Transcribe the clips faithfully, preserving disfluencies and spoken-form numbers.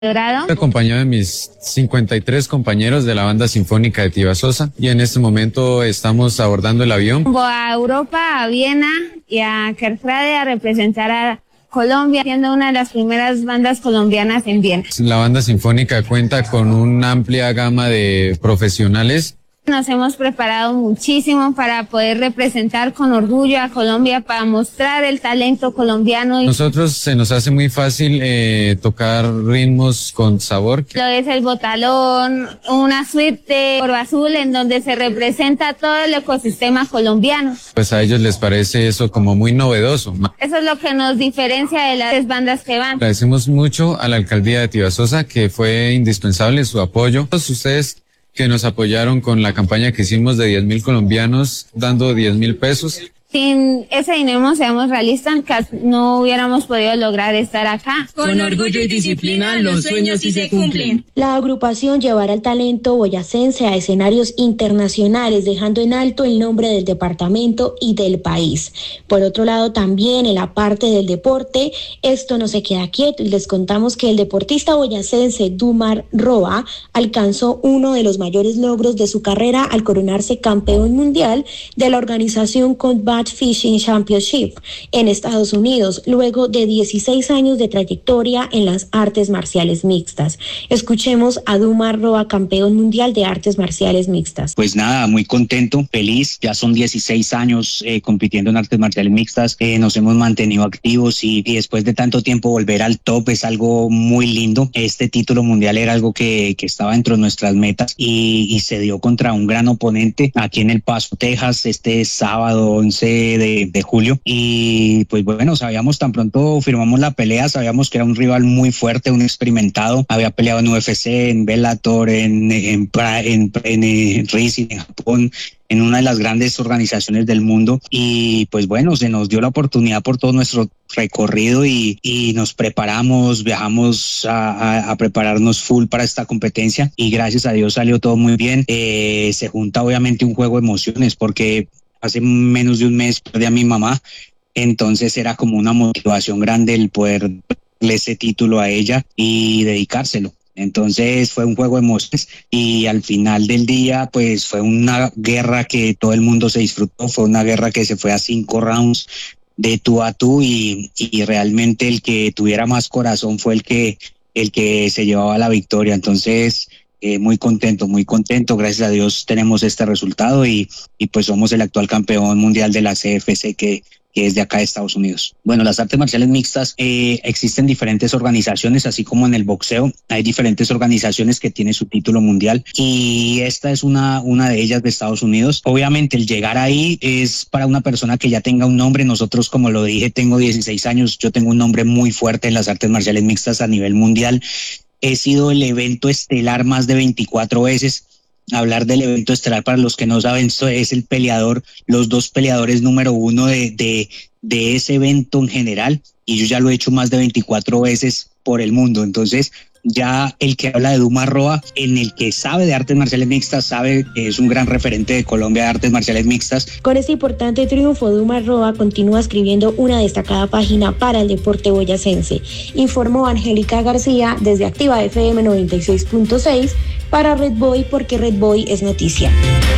Acompañado de mis cincuenta y tres compañeros de la banda sinfónica de Tibasosa y en este momento estamos abordando el avión. A Europa, a Viena y a Kerkrade a representar a Colombia, siendo una de las primeras bandas colombianas en Viena. La banda sinfónica cuenta con una amplia gama de profesionales. Nos hemos preparado muchísimo para poder representar con orgullo a Colombia, para mostrar el talento colombiano. Nosotros se nos hace muy fácil eh, tocar ritmos con sabor. Lo es el botalón, una suite de oro azul en donde se representa todo el ecosistema colombiano. Pues a ellos les parece eso como muy novedoso. Eso es lo que nos diferencia de las bandas que van. Agradecemos mucho a la alcaldía de Tibasosa, que fue indispensable su apoyo. Todos ustedes que nos apoyaron con la campaña que hicimos de diez mil colombianos dando diez mil pesos. Sin ese dinero, seamos realistas, no hubiéramos podido lograr estar acá. Con orgullo y disciplina, los sueños sí se cumplen. La agrupación llevará el talento boyacense a escenarios internacionales, dejando en alto el nombre del departamento y del país. Por otro lado, también en la parte del deporte, esto no se queda quieto y les contamos que el deportista boyacense Dumar Roa alcanzó uno de los mayores logros de su carrera al coronarse campeón mundial de la organización Combat Fishing Championship en Estados Unidos, luego de dieciséis años de trayectoria en las artes marciales mixtas. Escuchemos a Dumar Roa, campeón mundial de artes marciales mixtas. Pues nada, muy contento, feliz, ya son dieciséis años eh, compitiendo en artes marciales mixtas, eh, nos hemos mantenido activos y, y después de tanto tiempo volver al top es algo muy lindo. Este título mundial era algo que, que estaba dentro de nuestras metas y, y se dio contra un gran oponente aquí en El Paso, Texas, este sábado once De, de julio y pues bueno, sabíamos tan pronto firmamos la pelea, sabíamos que era un rival muy fuerte, un experimentado, había peleado en U F C, en Bellator, en en, en, en, en Rizin, en Japón, en una de las grandes organizaciones del mundo y pues bueno, se nos dio la oportunidad por todo nuestro recorrido y, y nos preparamos, viajamos a, a, a prepararnos full para esta competencia y gracias a Dios salió todo muy bien. Eh, se junta obviamente un juego de emociones porque hace menos de un mes perdí a mi mamá, entonces era como una motivación grande el poder darle ese título a ella y dedicárselo. Entonces fue un juego de emociones y al final del día pues fue una guerra que todo el mundo se disfrutó, fue una guerra que se fue a cinco rounds de tú a tú y, y realmente el que tuviera más corazón fue el que, el que se llevaba la victoria. Entonces Eh, muy contento, muy contento, gracias a Dios tenemos este resultado y, y pues somos el actual campeón mundial de la C F C que, que es de acá de Estados Unidos. Bueno, las artes marciales mixtas, eh, existen diferentes organizaciones, así como en el boxeo, hay diferentes organizaciones que tienen su título mundial y esta es una, una de ellas de Estados Unidos. Obviamente el llegar ahí es para una persona que ya tenga un nombre, nosotros como lo dije, tengo dieciséis años, yo tengo un nombre muy fuerte en las artes marciales mixtas a nivel mundial. He sido el evento estelar más de veinticuatro veces. Hablar del evento estelar, para los que no saben, es el peleador, los dos peleadores número uno de, de, de ese evento en general. Y yo ya lo he hecho más de veinticuatro veces por el mundo. Entonces, ya el que habla de Dumar Roa, en el que sabe de artes marciales mixtas, sabe que es un gran referente de Colombia de artes marciales mixtas. Con este importante triunfo, Dumar Roa continúa escribiendo una destacada página para el deporte boyacense. Informó Angélica García desde Activa F M noventa y seis punto seis para Red Boy, porque Red Boy es noticia.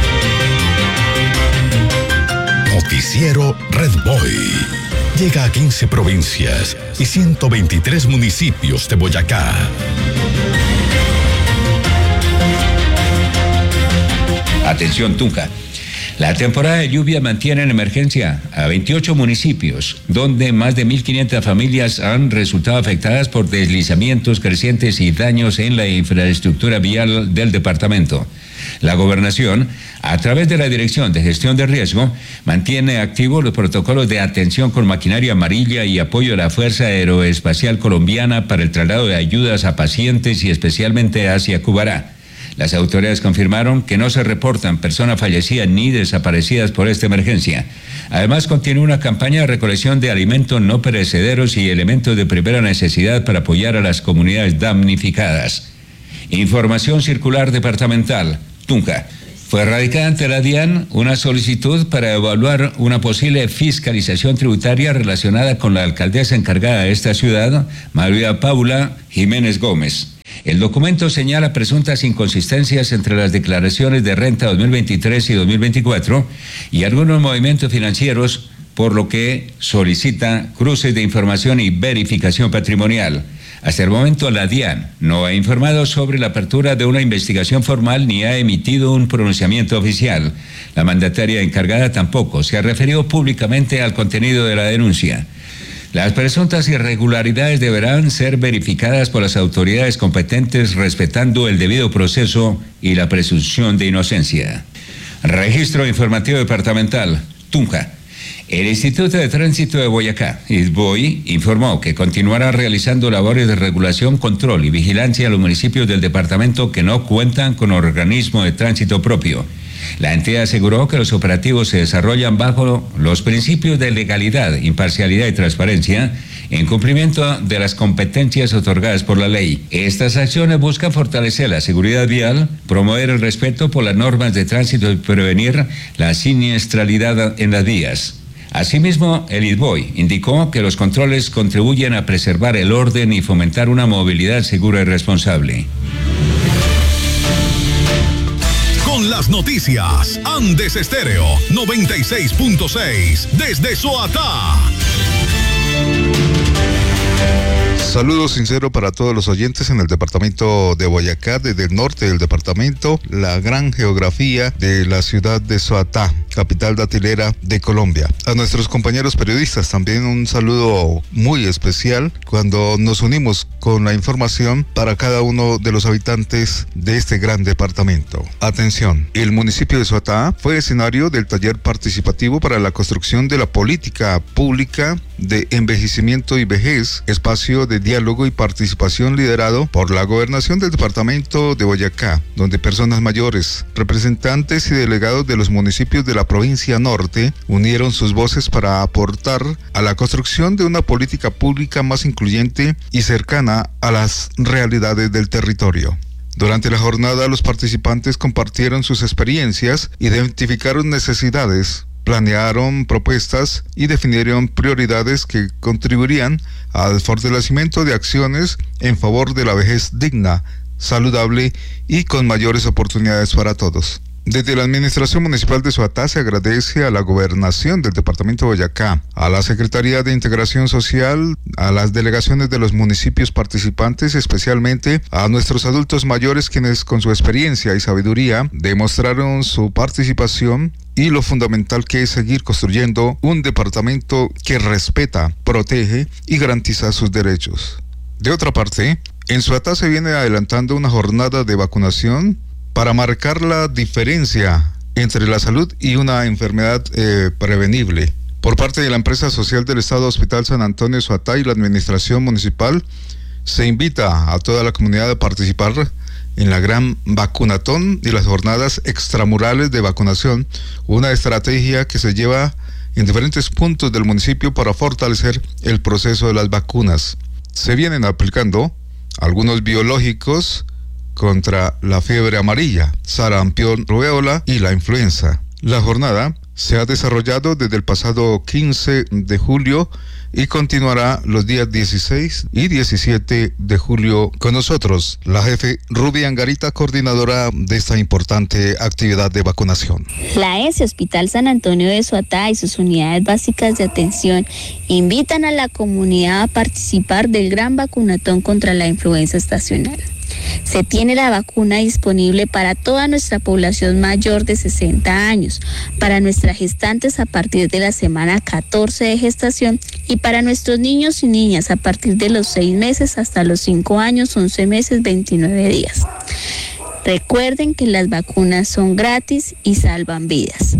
Noticiero Red Boy. Llega a quince provincias y ciento veintitrés municipios de Boyacá. Atención, Tunja. La temporada de lluvia mantiene en emergencia a veintiocho municipios, donde más de mil quinientas familias han resultado afectadas por deslizamientos crecientes y daños en la infraestructura vial del departamento. La gobernación, a través de la Dirección de Gestión de Riesgo, mantiene activos los protocolos de atención con maquinaria amarilla y apoyo a la Fuerza Aeroespacial Colombiana para el traslado de ayudas a pacientes y especialmente hacia Cubará. Las autoridades confirmaron que no se reportan personas fallecidas ni desaparecidas por esta emergencia. Además, contiene una campaña de recolección de alimentos no perecederos y elementos de primera necesidad para apoyar a las comunidades damnificadas. Información circular departamental. Tunja. Fue radicada ante la DIAN una solicitud para evaluar una posible fiscalización tributaria relacionada con la alcaldesa encargada de esta ciudad, María Paula Jiménez Gómez. El documento señala presuntas inconsistencias entre las declaraciones de renta dos mil veintitrés y dos mil veinticuatro y algunos movimientos financieros, por lo que solicita cruces de información y verificación patrimonial. Hasta el momento, la DIAN no ha informado sobre la apertura de una investigación formal ni ha emitido un pronunciamiento oficial. La mandataria encargada tampoco se ha referido públicamente al contenido de la denuncia. Las presuntas irregularidades deberán ser verificadas por las autoridades competentes respetando el debido proceso y la presunción de inocencia. Registro Informativo Departamental, Tunja. El Instituto de Tránsito de Boyacá, ISBOI, informó que continuará realizando labores de regulación, control y vigilancia a los municipios del departamento que no cuentan con organismo de tránsito propio. La entidad aseguró que los operativos se desarrollan bajo los principios de legalidad, imparcialidad y transparencia, en cumplimiento de las competencias otorgadas por la ley. Estas acciones buscan fortalecer la seguridad vial, promover el respeto por las normas de tránsito y prevenir la siniestralidad en las vías. Asimismo, el ISBOI indicó que los controles contribuyen a preservar el orden y fomentar una movilidad segura y responsable. Con las noticias, Andes Estéreo noventa y seis punto seis desde Soatá. Saludo sincero para todos los oyentes en el departamento de Boyacá, desde el norte del departamento, la gran geografía de la ciudad de Soatá, capital datilera de Colombia. A nuestros compañeros periodistas también un saludo muy especial cuando nos unimos con la información para cada uno de los habitantes de este gran departamento. Atención, el municipio de Soatá fue escenario del taller participativo para la construcción de la política pública de envejecimiento y vejez, espacio de diálogo y participación liderado por la gobernación del departamento de Boyacá, donde personas mayores, representantes y delegados de los municipios de la provincia norte unieron sus voces para aportar a la construcción de una política pública más incluyente y cercana a las realidades del territorio. Durante la jornada, los participantes compartieron sus experiencias, identificaron necesidades, planearon propuestas y definieron prioridades que contribuirían al fortalecimiento de acciones en favor de la vejez digna, saludable y con mayores oportunidades para todos. Desde la Administración Municipal de Soatá se agradece a la Gobernación del Departamento de Boyacá, a la Secretaría de Integración Social, a las delegaciones de los municipios participantes, especialmente a nuestros adultos mayores quienes con su experiencia y sabiduría demostraron su participación y lo fundamental que es seguir construyendo un departamento que respeta, protege y garantiza sus derechos. De otra parte, en Soatá se viene adelantando una jornada de vacunación para marcar la diferencia entre la salud y una enfermedad eh, prevenible. Por parte de la empresa social del Estado Hospital San Antonio de Soatá y la administración municipal, se invita a toda la comunidad a participar en la gran vacunatón y las jornadas extramurales de vacunación, una estrategia que se lleva en diferentes puntos del municipio para fortalecer el proceso de las vacunas. Se vienen aplicando algunos biológicos contra la fiebre amarilla, sarampión, rubéola y la influenza. La jornada se ha desarrollado desde el pasado quince de julio y continuará los días dieciséis y diecisiete de julio con nosotros, la jefe Ruby Angarita, coordinadora de esta importante actividad de vacunación. La E S Hospital San Antonio de Soatá y sus unidades básicas de atención invitan a la comunidad a participar del gran vacunatón contra la influenza estacional. Se tiene la vacuna disponible para toda nuestra población mayor de sesenta años, para nuestras gestantes a partir de la semana catorce de gestación y para nuestros niños y niñas a partir de los seis meses hasta los cinco años, once meses, veintinueve días. Recuerden que las vacunas son gratis y salvan vidas.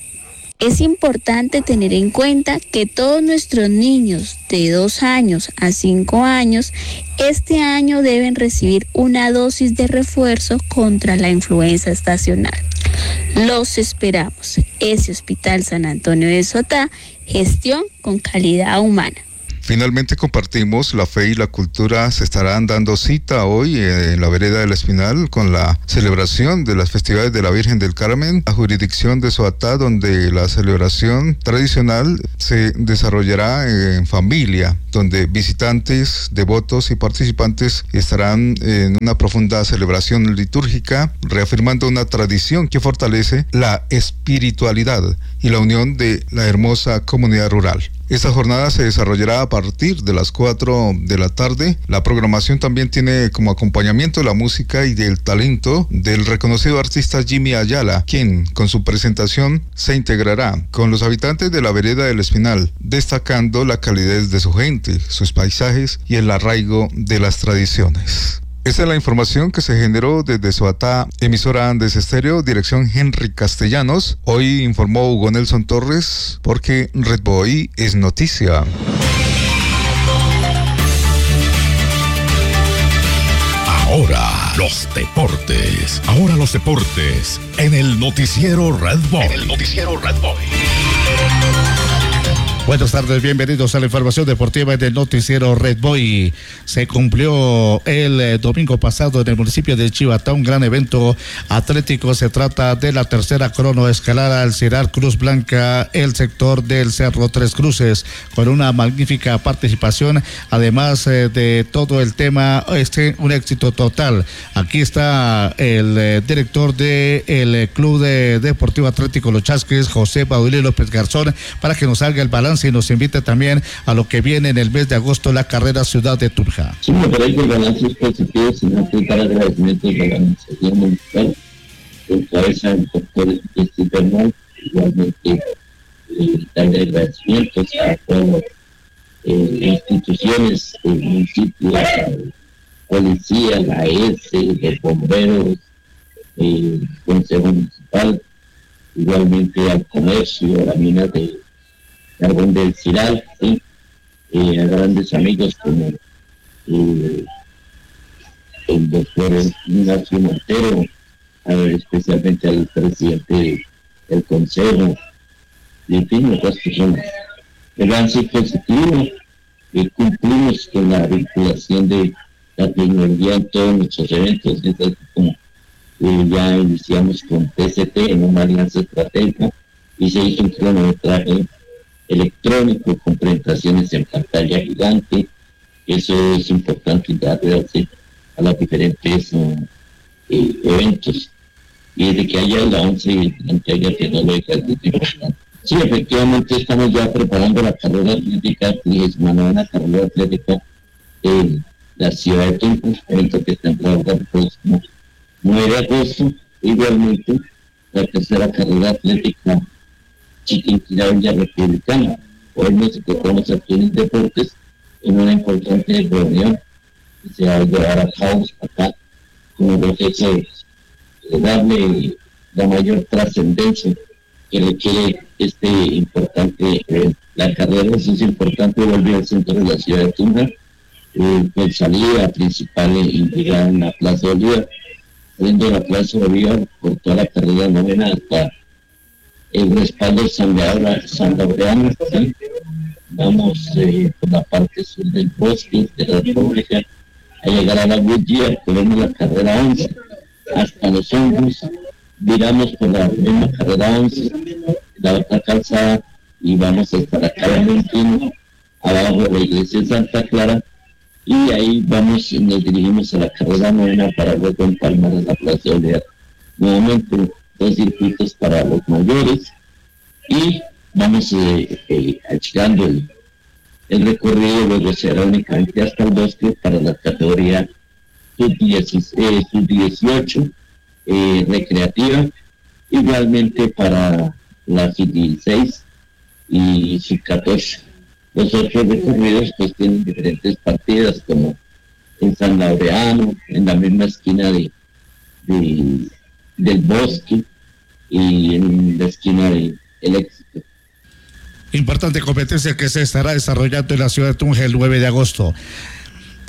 Es importante tener en cuenta que todos nuestros niños de dos años a cinco años este año deben recibir una dosis de refuerzo contra la influenza estacional. Los esperamos. Ese Hospital San Antonio de Soatá, gestión con calidad humana. Finalmente compartimos la fe y la cultura. Se estarán dando cita hoy en la vereda del Espinal con la celebración de las festividades de la Virgen del Carmen, la jurisdicción de Soatá, donde la celebración tradicional se desarrollará en familia, donde visitantes, devotos y participantes estarán en una profunda celebración litúrgica, reafirmando una tradición que fortalece la espiritualidad y la unión de la hermosa comunidad rural. Esta jornada se desarrollará a partir de las cuatro de la tarde. La programación también tiene como acompañamiento la música y el talento del reconocido artista Jimmy Ayala, quien con su presentación se integrará con los habitantes de la vereda del Espinal, destacando la calidez de su gente, sus paisajes y el arraigo de las tradiciones. Esta es la información que se generó desde Soatá, emisora Andes Estéreo, dirección Henry Castellanos. Hoy informó Hugo Nelson Torres, porque Red Boy es noticia. Ahora los deportes. Ahora los deportes en el noticiero Red Boy. En el noticiero Red Boy. Buenas tardes, bienvenidos a la información deportiva del noticiero Red Boy. Se cumplió el eh, domingo pasado en el municipio de Chivatá un gran evento atlético. Se trata de la tercera cronoescalada al Cirar Cruz Blanca, el sector del Cerro Tres Cruces, con una magnífica participación, además eh, de todo el tema, este un éxito total. Aquí está el eh, director del de Club de Deportivo Atlético Los Chasques, José Baudilio López Garzón, para que nos haga el balance y nos invita también a lo que viene en el mes de agosto, la carrera Ciudad de Tunja. Sí, me parece que el balance es positivo, sino que dar agradecimientos a la organización municipal, en cabeza del doctor Steve Bernal, igualmente eh, darle agradecimientos a todas las eh, instituciones del municipio, la policía, la E S, los bomberos, el Consejo Municipal, igualmente al comercio, a la mina de carbón del Ciral, ¿sí? eh, a grandes amigos como eh, el doctor Ignacio Montero, a ver, especialmente al presidente del consejo, y en fin, otras personas. El avance positivo, eh, cumplimos con la vinculación de la tecnología en todos nuestros eventos, entonces, como eh, ya iniciamos con T C T en una alianza estratégica y se hizo un cronometraje electrónico con presentaciones en pantalla gigante. Eso es importante darle a los diferentes uh, eh, eventos, y desde que haya la once pantalla tecnológica es importante. Sí, efectivamente estamos ya preparando la carrera atlética, trigésima novena carrera atlética en la ciudad de Tunja, evento que está en trabajo el próximo nueve de agosto. Igualmente la tercera carrera atlética Chiquinquirá Villa Republicana. Hoy nos encontramos aquí en Deportes en una importante reunión que se va a llevar a cabo acá con el objeto de darle la mayor trascendencia que requiere este importante evento. La carrera es importante, volver al centro de la ciudad de Tunja, eh, con salida principal y llegar en la Plaza Bolívar, saliendo de la Plaza Bolívar por toda la carrera novena hasta el respaldo sanlaureano, ¿sí? Vamos eh, por la parte sur del bosque de la República a llegar a la Goodyear, ponemos la carrera once hasta los hongos, viramos por la misma carrera once, la otra calzada, y vamos hasta la calle veintiuno, abajo de la iglesia de Santa Clara, y ahí vamos, nos dirigimos a la carrera novena para luego empalmar a la Plaza Bolívar. Nuevamente dos circuitos para los mayores, y vamos eh, eh, achicando el, el recorrido, luego será únicamente hasta el bosque para la categoría sub dieciocho eh, recreativa, igualmente para la sub dieciséis y sub catorce. Los otros recorridos pues tienen diferentes partidas, como en San Laureano, en la misma esquina de, de del bosque, y en la esquina de El Éxito. Importante competencia que se estará desarrollando en la ciudad de Tunja el nueve de agosto.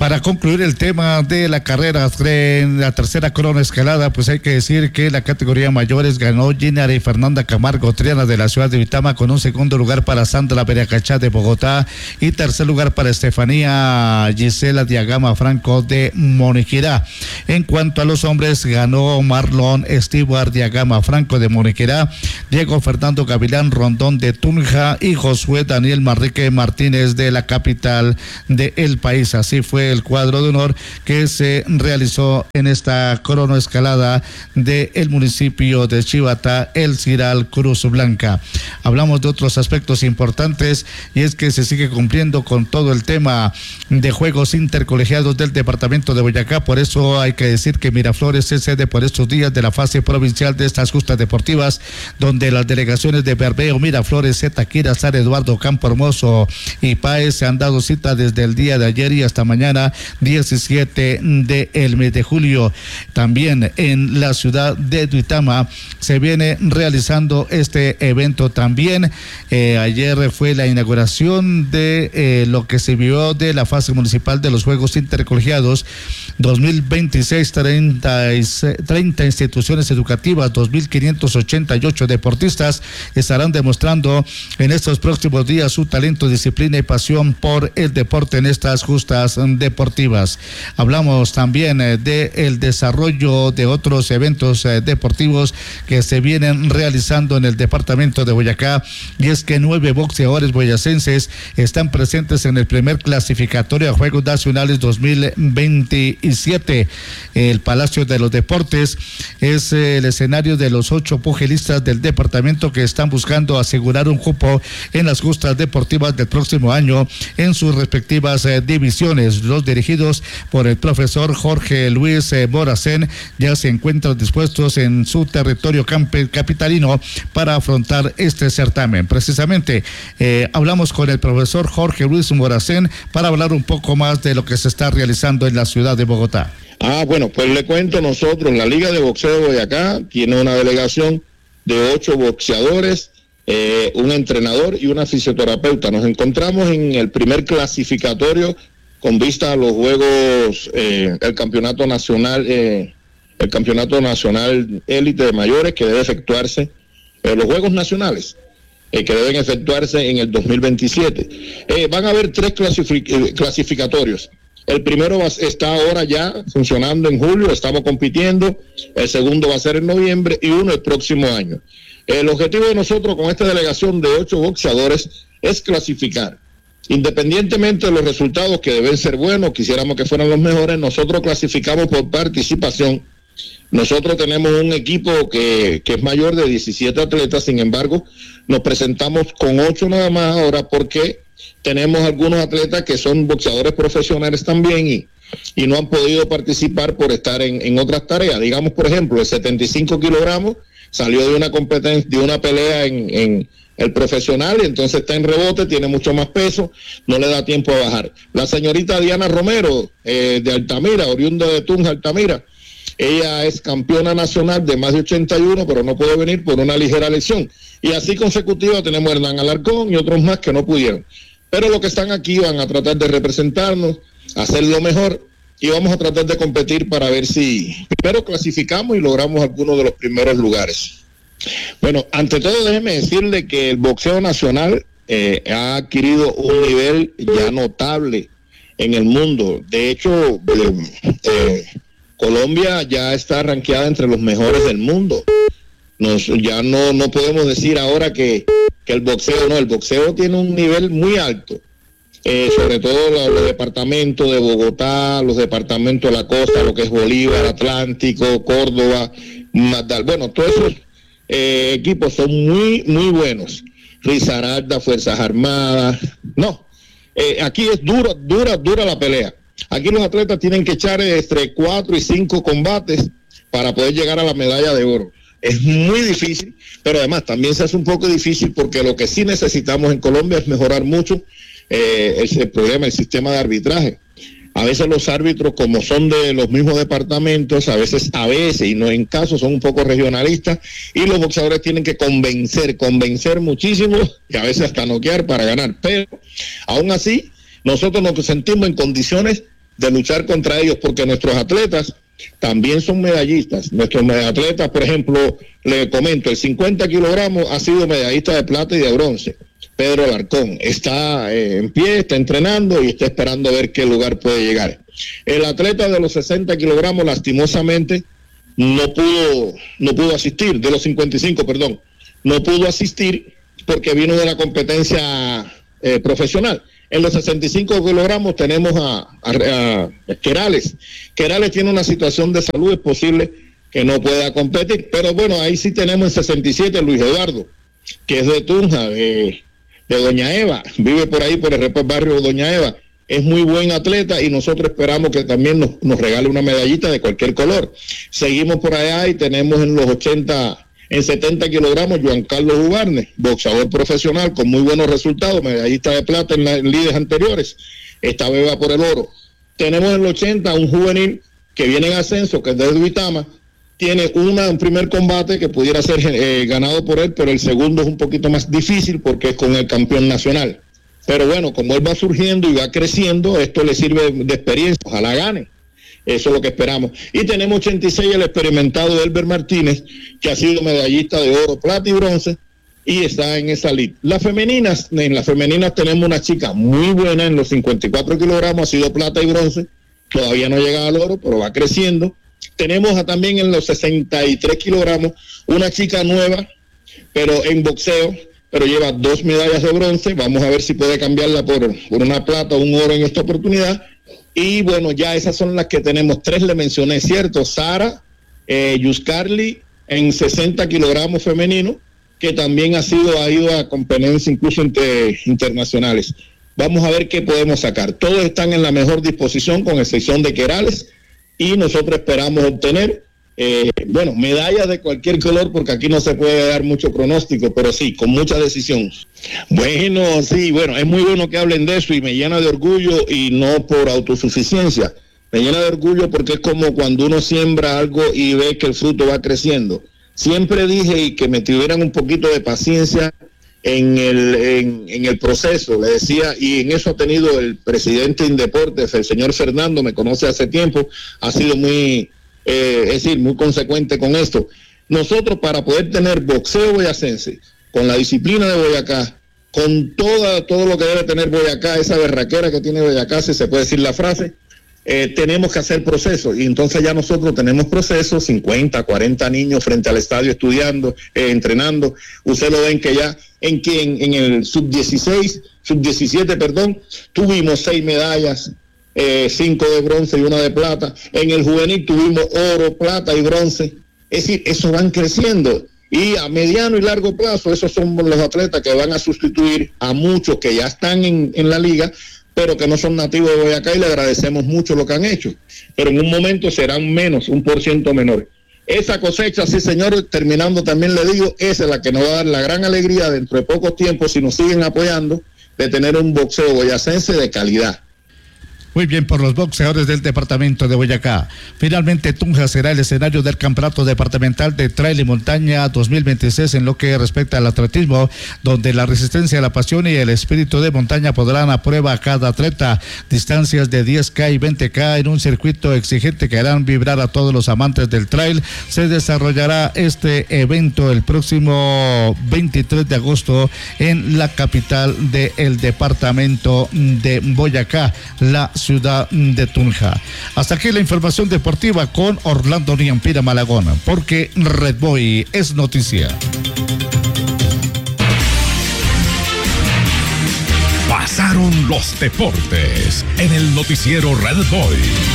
Para concluir el tema de la carrera en la tercera cronoescalada, pues hay que decir que la categoría mayores ganó Ginara y Fernanda Camargo Triana de la ciudad de Uitama, con un segundo lugar para Sandra Beracachá de Bogotá y tercer lugar para Estefanía Gisela Diagama Franco de Moniquirá. En cuanto a los hombres, ganó Marlon Stewart Diagama Franco de Moniquirá, Diego Fernando Gavilán Rondón de Tunja y Josué Daniel Marrique Martínez de la capital del país. Así fue el cuadro de honor que se realizó en esta cronoescalada del municipio de Chivatá, El Ciral Cruz Blanca. Hablamos de otros aspectos importantes y es que se sigue cumpliendo con todo el tema de juegos intercolegiados del departamento de Boyacá. Por eso hay que decir que Miraflores es sede por estos días de la fase provincial de estas justas deportivas, donde las delegaciones de Bermeo, Miraflores, Zetaquira, San Eduardo, Campo Hermoso y Páez se han dado cita desde el día de ayer y hasta mañana diecisiete del mes de julio. También en la ciudad de Duitama se viene realizando este evento también. Eh, ayer fue la inauguración de eh, lo que se vio de la fase municipal de los Juegos Intercolegiados dos mil veintiséis, treinta, treinta instituciones educativas, dos mil quinientos ochenta y ocho deportistas estarán demostrando en estos próximos días su talento, disciplina y pasión por el deporte en estas justas deportivas. Hablamos también eh, de el desarrollo de otros eventos eh, deportivos que se vienen realizando en el departamento de Boyacá, y es que nueve boxeadores boyacenses están presentes en el primer clasificatorio a Juegos Nacionales dos mil veintisiete. El Palacio de los Deportes es eh, el escenario de los ocho pugilistas del departamento que están buscando asegurar un cupo en las justas deportivas del próximo año en sus respectivas eh, divisiones. Los dirigidos por el profesor Jorge Luis eh, Moracén ya se encuentran dispuestos en su territorio campe, capitalino para afrontar este certamen. Precisamente eh, hablamos con el profesor Jorge Luis Moracén para hablar un poco más de lo que se está realizando en la ciudad de Bogotá. Ah, bueno, pues le cuento, nosotros, la Liga de Boxeo de Boyacá tiene una delegación de ocho boxeadores, eh, un entrenador y una fisioterapeuta. Nos encontramos en el primer clasificatorio con vista a los Juegos, eh, el Campeonato Nacional, eh, el Campeonato Nacional Élite de Mayores, que debe efectuarse, eh, los Juegos Nacionales, eh, que deben efectuarse en el dos mil veintisiete. Eh, van a haber tres clasific- clasificatorios. El primero va, está ahora ya funcionando en julio, estamos compitiendo. El segundo va a ser en noviembre y uno el próximo año. El objetivo de nosotros con esta delegación de ocho boxeadores es clasificar. Independientemente de los resultados, que deben ser buenos, quisiéramos que fueran los mejores, nosotros clasificamos por participación. Nosotros tenemos un equipo que, que es mayor de diecisiete atletas, sin embargo, nos presentamos con ocho nada más ahora porque tenemos algunos atletas que son boxeadores profesionales también y, y no han podido participar por estar en, en otras tareas. Digamos, por ejemplo, el setenta y cinco kilogramos salió de una competencia, de una pelea en, en el profesional y entonces está en rebote, tiene mucho más peso, no le da tiempo a bajar. La señorita Diana Romero, eh, de Altamira, oriunda de Tunja, Altamira, ella es campeona nacional de más de ochenta y uno, pero no puede venir por una ligera lesión. Y así consecutiva tenemos a Hernán Alarcón y otros más que no pudieron. Pero los que están aquí van a tratar de representarnos, hacer lo mejor y vamos a tratar de competir para ver si primero clasificamos y logramos algunos de los primeros lugares. Bueno, ante todo déjeme decirle que el boxeo nacional eh, ha adquirido un nivel ya notable en el mundo. De hecho, eh, eh, Colombia ya está rankeada entre los mejores del mundo. Nos, ya no, no podemos decir ahora que, que el boxeo, no, el boxeo tiene un nivel muy alto, eh, sobre todo los, los departamentos de Bogotá, los departamentos de la costa, lo que es Bolívar, Atlántico, Córdoba, Magdal, bueno, todos esos eh, equipos son muy, muy buenos. Risaralda, Fuerzas Armadas, no, eh, aquí es dura, dura, dura la pelea. Aquí los atletas tienen que echar entre cuatro y cinco combates para poder llegar a la medalla de oro. Es muy difícil, pero además también se hace un poco difícil porque lo que sí necesitamos en Colombia es mejorar mucho eh, el, el problema, el sistema de arbitraje. A veces los árbitros, como son de los mismos departamentos, a veces, a veces, y no en casos, son un poco regionalistas, y los boxeadores tienen que convencer, convencer muchísimo, y a veces hasta noquear para ganar. Pero, aún así, nosotros nos sentimos en condiciones de luchar contra ellos, porque nuestros atletas también son medallistas. Nuestros atletas, por ejemplo, le comento, el cincuenta kilogramos ha sido medallista de plata y de bronce. Pedro Alarcón está eh, en pie, está entrenando y está esperando a ver qué lugar puede llegar. El atleta de los sesenta kilogramos, lastimosamente, no pudo, no pudo asistir, de los cincuenta y cinco, perdón, no pudo asistir porque vino de la competencia eh, profesional. En los sesenta y cinco kilogramos tenemos a, a, a Querales. Querales tiene una situación de salud, es posible que no pueda competir, pero bueno, ahí sí tenemos en sesenta y siete Luis Eduardo, que es de Tunja, de, de Doña Eva, vive por ahí por el barrio de Doña Eva. Es muy buen atleta y nosotros esperamos que también nos, nos regale una medallita de cualquier color. Seguimos por allá y tenemos en los ochenta, en setenta kilogramos, Juan Carlos Ubarne, boxeador profesional con muy buenos resultados, medallista de plata en, la, en lides anteriores. Esta vez va por el oro. Tenemos en los ochenta un juvenil que viene en ascenso, que es de Duitama. Tiene una, un primer combate que pudiera ser eh, ganado por él, pero el segundo es un poquito más difícil porque es con el campeón nacional. Pero bueno, como él va surgiendo y va creciendo, esto le sirve de experiencia, ojalá gane. Eso es lo que esperamos. Y tenemos ochenta y seis el experimentado Elber Martínez, que ha sido medallista de oro, plata y bronce, y está en esa lista. Las femeninas, en las femeninas tenemos una chica muy buena en los cincuenta y cuatro kilogramos, ha sido plata y bronce, todavía no llega al oro, pero va creciendo. Tenemos a, también en los sesenta y tres kilogramos una chica nueva, pero en boxeo, pero lleva dos medallas de bronce. Vamos a ver si puede cambiarla por, por una plata o un oro en esta oportunidad. Y bueno, ya esas son las que tenemos. Tres le mencioné, ¿cierto? Sara eh, Yuscarli en sesenta kilogramos femenino, que también ha sido ha ido a competencias incluso entre, internacionales. Vamos a ver qué podemos sacar. Todos están en la mejor disposición, con excepción de Querales, y nosotros esperamos obtener Eh, bueno, medallas de cualquier color, porque aquí no se puede dar mucho pronóstico, pero sí, con mucha decisión. Bueno, sí, bueno, es muy bueno que hablen de eso y me llena de orgullo, y no por autosuficiencia, me llena de orgullo porque es como cuando uno siembra algo y ve que el fruto va creciendo. Siempre dije y que me tuvieran un poquito de paciencia en el, en, en el proceso, le decía, y en eso ha tenido el presidente Indeportes, el señor Fernando, me conoce hace tiempo, ha sido muy... Eh, es decir, muy consecuente con esto. Nosotros, para poder tener boxeo boyacense, con la disciplina de Boyacá, con toda, todo lo que debe tener Boyacá, esa berraquera que tiene Boyacá, si se puede decir la frase, eh, tenemos que hacer procesos, y entonces ya nosotros tenemos procesos, cincuenta, cuarenta niños frente al estadio estudiando, eh, entrenando. Usted lo ven que ya en, que en, en el sub dieciséis, sub diecisiete, perdón, tuvimos seis medallas, Eh, cinco de bronce y una de plata. En el juvenil tuvimos oro, plata y bronce. Es decir, eso van creciendo, y a mediano y largo plazo esos son los atletas que van a sustituir a muchos que ya están en, en la liga, pero que no son nativos de Boyacá, y le agradecemos mucho lo que han hecho, pero en un momento serán menos, un por ciento menor. Esa cosecha, sí señor, terminando también le digo, esa es la que nos va a dar la gran alegría dentro de pocos tiempos, si nos siguen apoyando, de tener un boxeo boyacense de calidad. Muy bien por los boxeadores del departamento de Boyacá. Finalmente, Tunja será el escenario del Campeonato Departamental de Trail y Montaña dos mil veintiséis en lo que respecta al atletismo, donde la resistencia, la pasión y el espíritu de montaña podrán a prueba a cada atleta. Distancias de diez K y veinte K en un circuito exigente que harán vibrar a todos los amantes del trail. Se desarrollará este evento el próximo veintitrés de agosto en la capital del departamento de Boyacá, la ciudad de Tunja. Hasta aquí la información deportiva con Orlando Niampira Malagón, porque Red Boy es noticia. Pasaron los deportes en el noticiero Red Boy.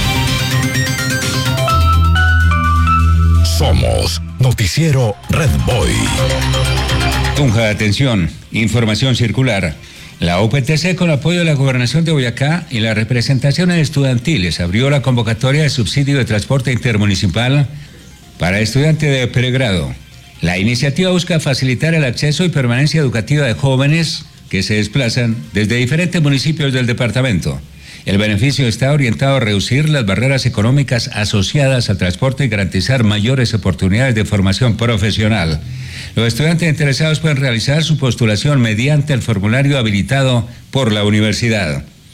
Somos Noticiero Red Boy. Tunja, atención, información circular. La U P T C, con apoyo de la Gobernación de Boyacá y las representaciones estudiantiles, abrió la convocatoria de subsidio de transporte intermunicipal para estudiantes de pregrado. La iniciativa busca facilitar el acceso y permanencia educativa de jóvenes que se desplazan desde diferentes municipios del departamento. El beneficio está orientado a reducir las barreras económicas asociadas al transporte y garantizar mayores oportunidades de formación profesional. Los estudiantes interesados pueden realizar su postulación mediante el formulario habilitado por la universidad.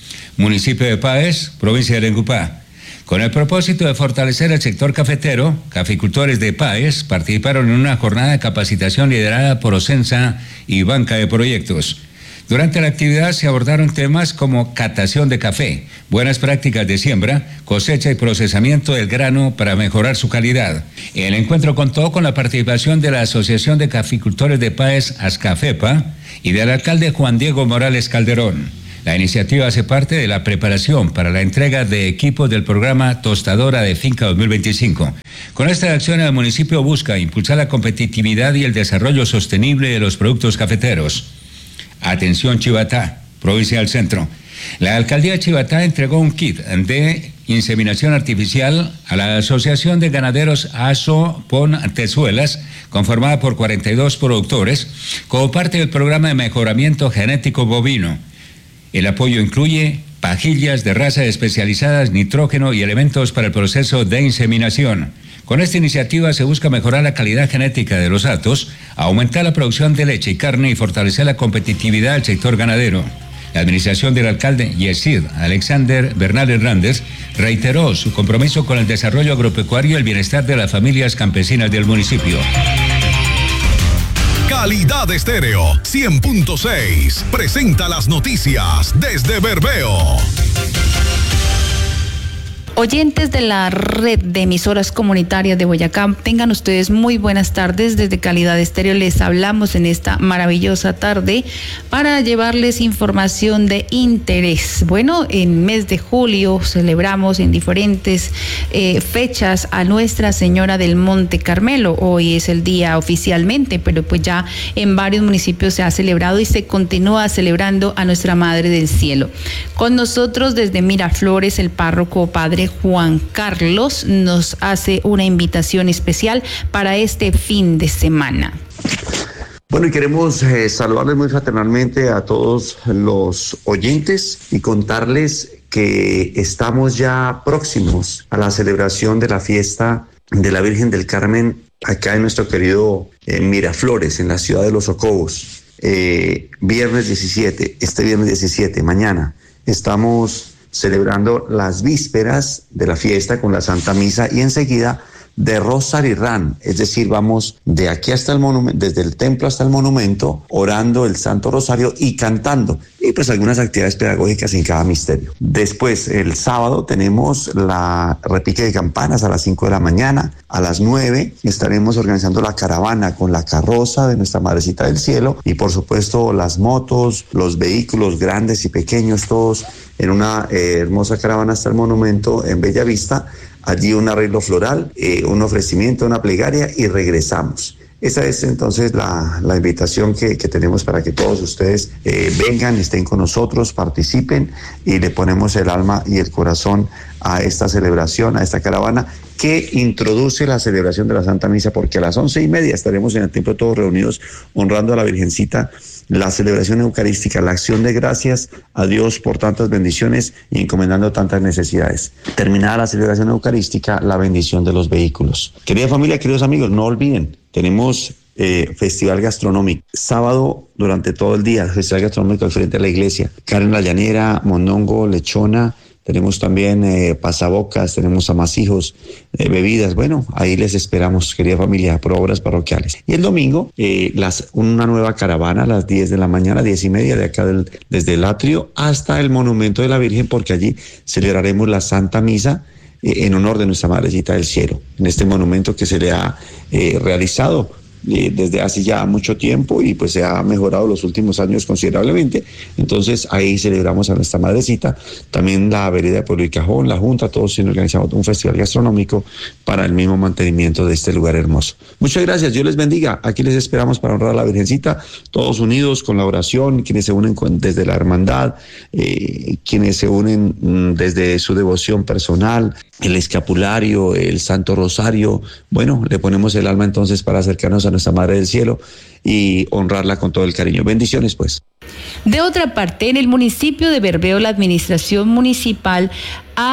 municipio de Páez, provincia de Valledupar. Con el propósito de fortalecer el sector cafetero, caficultores de Páez participaron en una jornada de capacitación liderada por Ocensa y Banca de Proyectos. Durante la actividad se abordaron temas como catación de café, buenas prácticas de siembra, cosecha y procesamiento del grano para mejorar su calidad. El encuentro contó con la participación de la Asociación de Caficultores de Páez, ASCAFEPA, y del alcalde Juan Diego Morales Calderón. La iniciativa hace parte de la preparación para la entrega de equipos del programa Tostadora de Finca dos mil veinticinco. Con esta acción, el municipio busca impulsar la competitividad y el desarrollo sostenible de los productos cafeteros. Atención Chivatá, provincia del Centro. La alcaldía de Chivatá entregó un kit de inseminación artificial a la Asociación de Ganaderos Aso Pon Tezuelas, conformada por cuarenta y dos productores, como parte del programa de mejoramiento genético bovino. El apoyo incluye pajillas de razas especializadas, nitrógeno y elementos para el proceso de inseminación. Con esta iniciativa se busca mejorar la calidad genética de los hatos, aumentar la producción de leche y carne y fortalecer la competitividad del sector ganadero. La administración del alcalde Yesid Alexander Bernal Hernández reiteró su compromiso con el desarrollo agropecuario y el bienestar de las familias campesinas del municipio. Calidad Estéreo cien punto seis presenta las noticias desde Bermeo. Oyentes de la red de emisoras comunitarias de Boyacá, tengan ustedes muy buenas tardes. Desde Calidad Estéreo les hablamos en esta maravillosa tarde para llevarles información de interés. Bueno, en mes de julio celebramos en diferentes eh, fechas a Nuestra Señora del Monte Carmelo. Hoy es el día oficialmente, pero pues ya en varios municipios se ha celebrado y se continúa celebrando a Nuestra Madre del Cielo. Con nosotros desde Miraflores, el párroco Padre Juan Carlos nos hace una invitación especial para este fin de semana. Bueno, y queremos eh, saludarles muy fraternalmente a todos los oyentes y contarles que estamos ya próximos a la celebración de la fiesta de la Virgen del Carmen acá en nuestro querido eh, Miraflores, en la ciudad de Los Socobos. Eh, viernes diecisiete, este viernes diecisiete, mañana, estamos celebrando las vísperas de la fiesta con la Santa Misa y enseguida de Rosarirán, es decir, vamos de aquí hasta el monumento, desde el templo hasta el monumento, orando el Santo Rosario y cantando, y pues algunas actividades pedagógicas en cada misterio. Después, el sábado, tenemos la repique de campanas a las cinco de la mañana, a las nueve estaremos organizando la caravana con la carroza de Nuestra Madrecita del Cielo y por supuesto las motos, los vehículos grandes y pequeños, todos en una eh, hermosa caravana hasta el monumento en Bellavista. Allí un arreglo floral, eh, un ofrecimiento, una plegaria y regresamos. Esa es entonces la, la invitación que, que tenemos para que todos ustedes eh, vengan, estén con nosotros, participen y le ponemos el alma y el corazón a esta celebración, a esta caravana que introduce la celebración de la Santa Misa, porque a las once y media estaremos en el templo todos reunidos honrando a la Virgencita, la celebración eucarística, la acción de gracias a Dios por tantas bendiciones y encomendando tantas necesidades. Terminada la celebración eucarística, la bendición de los vehículos. Querida familia, queridos amigos, no olviden, tenemos eh, festival gastronómico. Sábado, durante todo el día, festival gastronómico al frente de la iglesia. Carne en la llanera, mondongo, lechona. Tenemos también eh, pasabocas, tenemos amasijos, eh, bebidas. Bueno, ahí les esperamos, querida familia, por obras parroquiales. Y el domingo, eh, las, una nueva caravana a las diez de la mañana, diez y media, de acá del, desde el atrio hasta el monumento de la Virgen, porque allí celebraremos la Santa Misa eh, en honor de Nuestra Madrecita del Cielo, en este monumento que se le ha eh, realizado desde hace ya mucho tiempo y pues se ha mejorado los últimos años considerablemente. Entonces ahí celebramos a Nuestra Madrecita, también la vereda de Pueblo y Cajón, la Junta, todos organizamos un festival gastronómico para el mismo mantenimiento de este lugar hermoso. Muchas gracias, Dios les bendiga. Aquí les esperamos para honrar a la Virgencita, todos unidos con la oración, quienes se unen con, desde la hermandad, eh, quienes se unen mm, desde su devoción personal, el escapulario, el Santo Rosario. Bueno, le ponemos el alma entonces para acercarnos a Nuestra Madre del Cielo y honrarla con todo el cariño. Bendiciones, pues. De otra parte, en el municipio de Bermeo, la administración municipal ha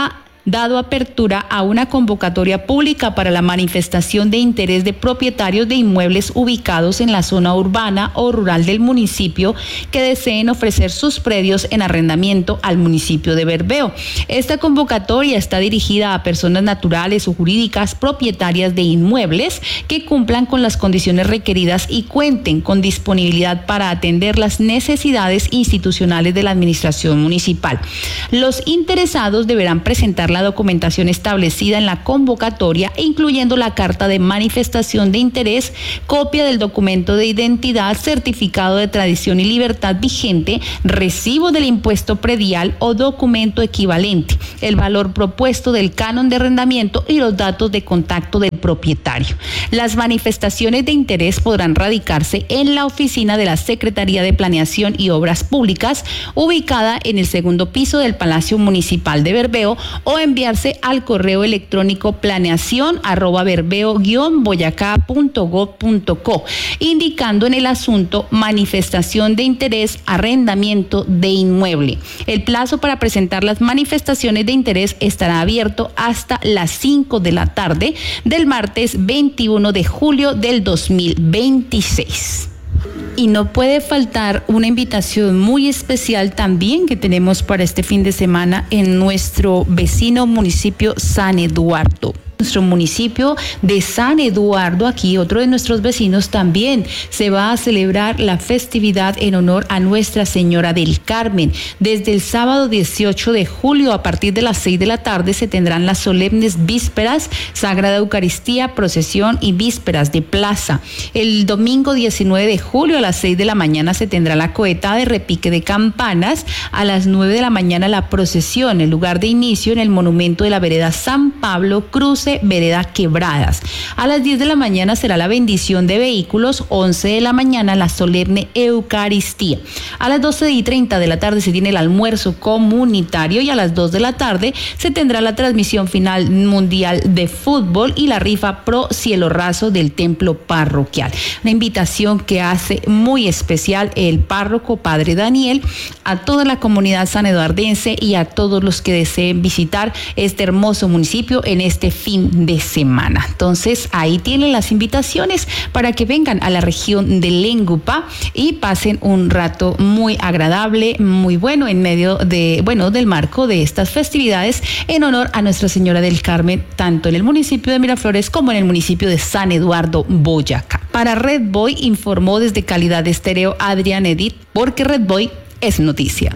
dado apertura a una convocatoria pública para la manifestación de interés de propietarios de inmuebles ubicados en la zona urbana o rural del municipio que deseen ofrecer sus predios en arrendamiento al municipio de Bermeo. Esta convocatoria está dirigida a personas naturales o jurídicas propietarias de inmuebles que cumplan con las condiciones requeridas y cuenten con disponibilidad para atender las necesidades institucionales de la administración municipal. Los interesados deberán presentar la documentación establecida en la convocatoria, incluyendo la carta de manifestación de interés, copia del documento de identidad, certificado de tradición y libertad vigente, recibo del impuesto predial o documento equivalente, el valor propuesto del canon de arrendamiento y los datos de contacto del propietario. Las manifestaciones de interés podrán radicarse en la oficina de la Secretaría de Planeación y Obras Públicas, ubicada en el segundo piso del Palacio Municipal de Bermeo, o enviarse al correo electrónico planeación arroba bermeo guion boyacá punto gob punto co, indicando en el asunto manifestación de interés, arrendamiento de inmueble. El plazo para presentar las manifestaciones de interés estará abierto hasta las cinco de la tarde del martes veintiuno de julio del dos mil veintiséis. Y no puede faltar una invitación muy especial también que tenemos para este fin de semana en nuestro vecino municipio San Eduardo. Nuestro municipio de San Eduardo, aquí otro de nuestros vecinos, también se va a celebrar la festividad en honor a Nuestra Señora del Carmen. Desde el sábado dieciocho de julio a partir de las seis de la tarde se tendrán las solemnes vísperas, Sagrada Eucaristía, procesión y vísperas de plaza. El domingo diecinueve de julio a las seis de la mañana se tendrá la coheta de repique de campanas, a las nueve de la mañana la procesión, el lugar de inicio en el monumento de la vereda San Pablo, cruce vereda Quebradas. A las diez de la mañana será la bendición de vehículos, once de la mañana la solemne Eucaristía. A las doce y treinta de la tarde se tiene el almuerzo comunitario y a las dos de la tarde se tendrá la transmisión final mundial de fútbol y la rifa pro cielo raso del templo parroquial. Una invitación que hace muy especial el párroco Padre Daniel a toda la comunidad saneduardense y a todos los que deseen visitar este hermoso municipio en este fin de semana. Entonces ahí tienen las invitaciones para que vengan a la región de Lengupa y pasen un rato muy agradable, muy bueno en medio de, bueno, del marco de estas festividades en honor a Nuestra Señora del Carmen, tanto en el municipio de Miraflores como en el municipio de San Eduardo, Boyacá. Para Red Boy informó desde Calidad Estéreo Adrián Edith, porque Red Boy es noticia.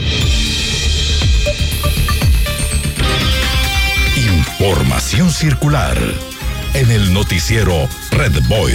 Información circular en el noticiero Red Boy.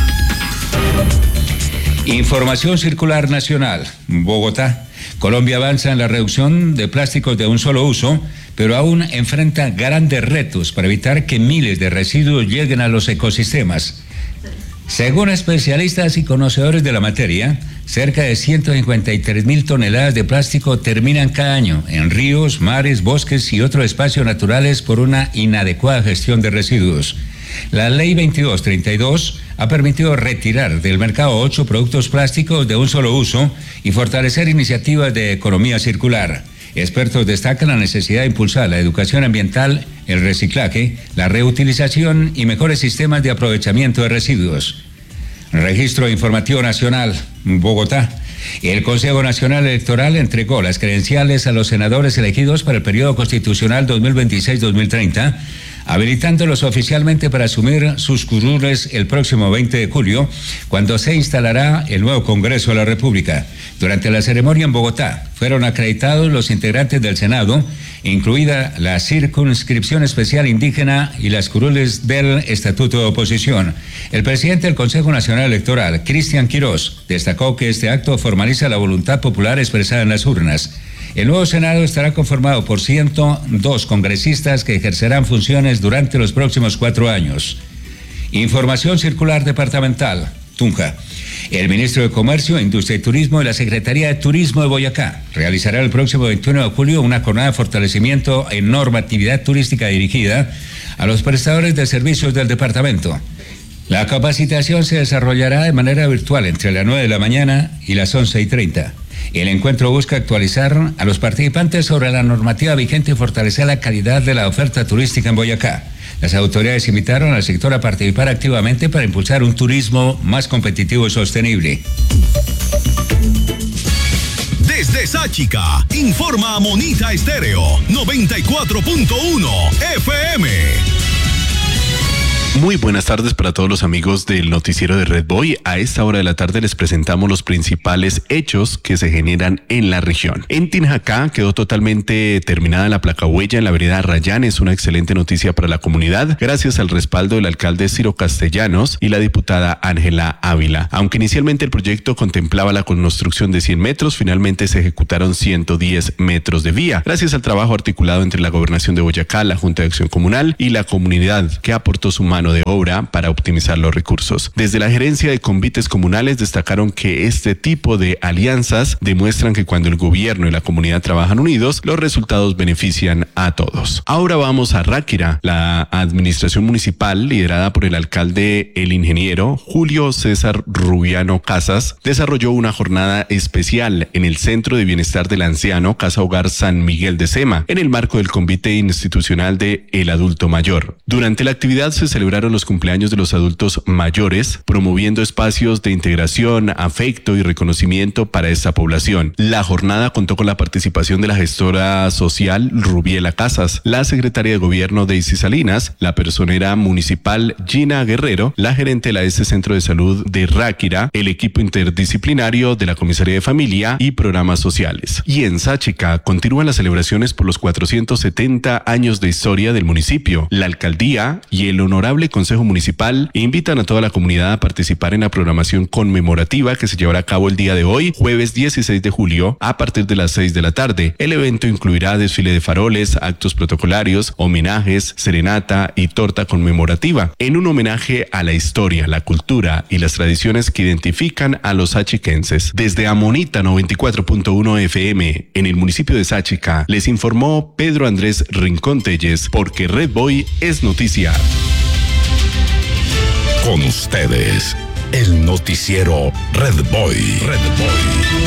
Información circular nacional. Bogotá. Colombia avanza en la reducción de plásticos de un solo uso, pero aún enfrenta grandes retos para evitar que miles de residuos lleguen a los ecosistemas. Según especialistas y conocedores de la materia, cerca de ciento cincuenta y tres mil toneladas de plástico terminan cada año en ríos, mares, bosques y otros espacios naturales por una inadecuada gestión de residuos. La ley veintidós treinta y dos ha permitido retirar del mercado ocho productos plásticos de un solo uso y fortalecer iniciativas de economía circular. Expertos destacan la necesidad de impulsar la educación ambiental, el reciclaje, la reutilización y mejores sistemas de aprovechamiento de residuos. Registro Informativo Nacional, Bogotá. El Consejo Nacional Electoral entregó las credenciales a los senadores elegidos para el periodo constitucional dos mil veintiséis a dos mil treinta, habilitándolos oficialmente para asumir sus curules el próximo veinte de julio, cuando se instalará el nuevo Congreso de la República. Durante la ceremonia en Bogotá fueron acreditados los integrantes del Senado, incluida la circunscripción especial indígena y las curules del Estatuto de Oposición. El presidente del Consejo Nacional Electoral, Cristian Quirós, destacó que este acto formaliza la voluntad popular expresada en las urnas. El nuevo Senado estará conformado por ciento dos congresistas que ejercerán funciones durante los próximos cuatro años. Información circular departamental, Tunja. El ministro de Comercio, Industria y Turismo y la Secretaría de Turismo de Boyacá realizará el próximo veintiuno de julio una jornada de fortalecimiento en normatividad turística dirigida a los prestadores de servicios del departamento. La capacitación se desarrollará de manera virtual entre las nueve de la mañana y las once y treinta. El encuentro busca actualizar a los participantes sobre la normativa vigente y fortalecer la calidad de la oferta turística en Boyacá. Las autoridades invitaron al sector a participar activamente para impulsar un turismo más competitivo y sostenible. Desde Sáchica, informa Monita Estéreo noventa y cuatro punto uno F M. Muy buenas tardes para todos los amigos del noticiero de Red Boy. A esta hora de la tarde les presentamos los principales hechos que se generan en la región. En Tinjacá quedó totalmente terminada la placahuella en la vereda Arrayán. Es una excelente noticia para la comunidad, gracias al respaldo del alcalde Ciro Castellanos y la diputada Ángela Ávila. Aunque inicialmente el proyecto contemplaba la construcción de cien metros, finalmente se ejecutaron ciento diez metros de vía, gracias al trabajo articulado entre la Gobernación de Boyacá, la Junta de Acción Comunal y la comunidad, que aportó su mano de obra para optimizar los recursos. Desde la gerencia de convites comunales destacaron que este tipo de alianzas demuestran que cuando el gobierno y la comunidad trabajan unidos, los resultados benefician a todos. Ahora vamos a Ráquira. La administración municipal, liderada por el alcalde, el ingeniero Julio César Rubiano Casas, desarrolló una jornada especial en el Centro de Bienestar del Anciano, Casa Hogar San Miguel de Sema, en el marco del convite institucional de El Adulto Mayor. Durante la actividad se celebró los cumpleaños de los adultos mayores, promoviendo espacios de integración, afecto y reconocimiento para esta población. La jornada contó con la participación de la gestora social Rubiela Casas, la secretaria de gobierno Daisy Salinas, la personera municipal Gina Guerrero, la gerente de la S Centro de Salud de Ráquira, el equipo interdisciplinario de la Comisaría de Familia y Programas Sociales. Y en Sáchica continúan las celebraciones por los cuatrocientos setenta años de historia del municipio. La alcaldía y el honorable Consejo Municipal invitan a toda la comunidad a participar en la programación conmemorativa que se llevará a cabo el día de hoy, jueves dieciséis de julio, a partir de las seis de la tarde. El evento incluirá desfile de faroles, actos protocolarios, homenajes, serenata y torta conmemorativa, en un homenaje a la historia, la cultura y las tradiciones que identifican a los sachiquenses. Desde Amonita noventa y cuatro punto uno F M, en el municipio de Sáchica, les informó Pedro Andrés Rincón Telles, porque Red Boy es noticia. Con ustedes, el noticiero Red Boy. Red Boy.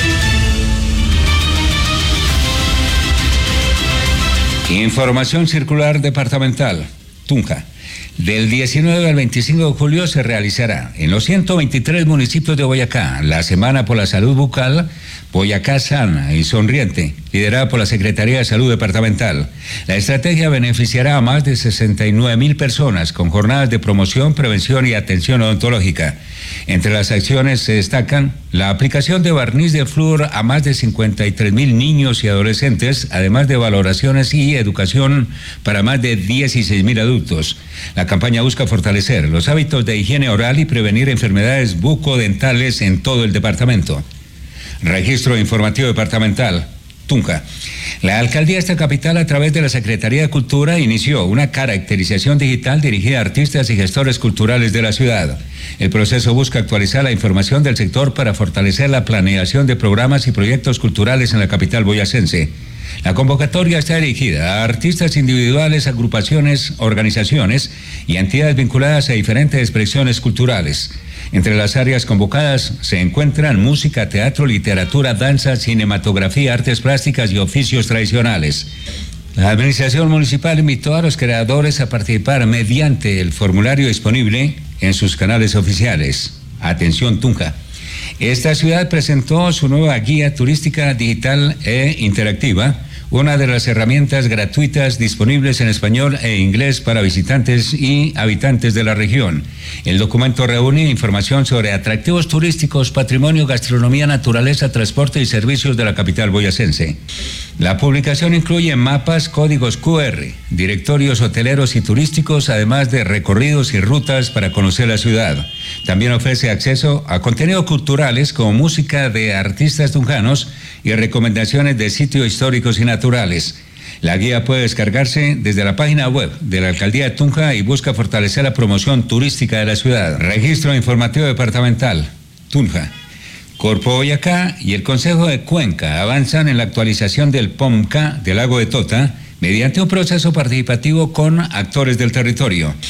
Información circular departamental. Tunja. Del diecinueve al veinticinco de julio se realizará en los ciento veintitrés municipios de Boyacá la Semana por la Salud Bucal Boyacá Sana y Sonriente, liderada por la Secretaría de Salud Departamental. La estrategia beneficiará a más de sesenta y nueve mil personas con jornadas de promoción, prevención y atención odontológica. Entre las acciones se destacan la aplicación de barniz de flúor a más de cincuenta y tres mil niños y adolescentes, además de valoraciones y educación para más de dieciséis mil adultos. La campaña busca fortalecer los hábitos de higiene oral y prevenir enfermedades bucodentales en todo el departamento. Registro informativo departamental. Tunja. La alcaldía de esta capital, a través de la Secretaría de Cultura, inició una caracterización digital dirigida a artistas y gestores culturales de la ciudad. El proceso busca actualizar la información del sector para fortalecer la planeación de programas y proyectos culturales en la capital boyacense. La convocatoria está dirigida a artistas individuales, agrupaciones, organizaciones y entidades vinculadas a diferentes expresiones culturales. Entre las áreas convocadas se encuentran música, teatro, literatura, danza, cinematografía, artes plásticas y oficios tradicionales. La administración municipal invitó a los creadores a participar mediante el formulario disponible en sus canales oficiales. Atención, Tunja. Esta ciudad presentó su nueva guía turística digital e interactiva, una de las herramientas gratuitas disponibles en español e inglés para visitantes y habitantes de la región. El documento reúne información sobre atractivos turísticos, patrimonio, gastronomía, naturaleza, transporte y servicios de la capital boyacense. La publicación incluye mapas, códigos Q R, directorios hoteleros y turísticos, además de recorridos y rutas para conocer la ciudad. También ofrece acceso a contenidos culturales como música de artistas tunjanos y recomendaciones de sitios históricos y naturales. La guía puede descargarse desde la página web de la Alcaldía de Tunja y busca fortalecer la promoción turística de la ciudad. Registro informativo departamental. Tunja. Corpo Boyacá y el Consejo de Cuenca avanzan en la actualización del P O M C A del Lago de Tota mediante un proceso participativo con actores del territorio.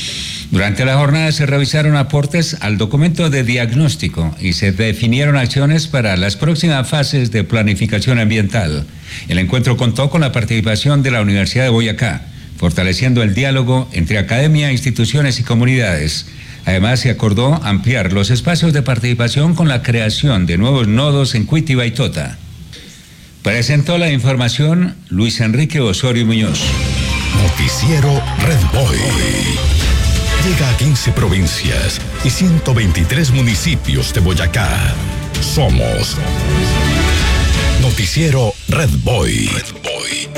Durante la jornada se revisaron aportes al documento de diagnóstico y se definieron acciones para las próximas fases de planificación ambiental. El encuentro contó con la participación de la Universidad de Boyacá, fortaleciendo el diálogo entre academia, instituciones y comunidades. Además, se acordó ampliar los espacios de participación con la creación de nuevos nodos en Cuitiba y Tota. Presentó la información Luis Enrique Osorio Muñoz. Noticiero Red Boy. Llega a quince provincias y ciento veintitrés municipios de Boyacá. Somos Noticiero Red Boy. Red Boy.